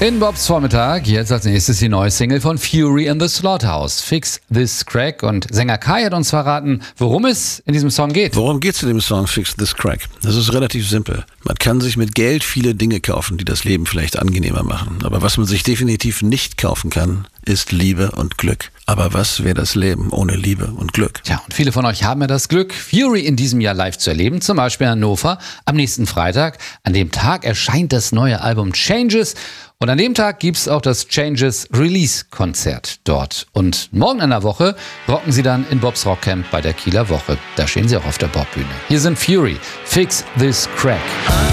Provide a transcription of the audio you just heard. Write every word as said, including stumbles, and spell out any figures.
In Bobs Vormittag, jetzt als nächstes die neue Single von Fury and the Slaughterhouse, Fix This Crack. Und Sänger Kai hat uns verraten, worum es in diesem Song geht. Worum geht es in dem Song Fix This Crack? Das ist relativ simpel. Man kann sich mit Geld viele Dinge kaufen, die das Leben vielleicht angenehmer machen. Aber was man sich definitiv nicht kaufen kann, ist Liebe und Glück. Aber was wäre das Leben ohne Liebe und Glück? Tja, und viele von euch haben ja das Glück, Fury in diesem Jahr live zu erleben, zum Beispiel in Hannover am nächsten Freitag. An dem Tag erscheint das neue Album Changes und an dem Tag gibt's auch das Changes Release-Konzert dort. Und morgen in der Woche rocken sie dann in Bobs Rockcamp bei der Kieler Woche. Da stehen sie auch auf der Bobbühne. Hier sind Fury, Fix This Crack.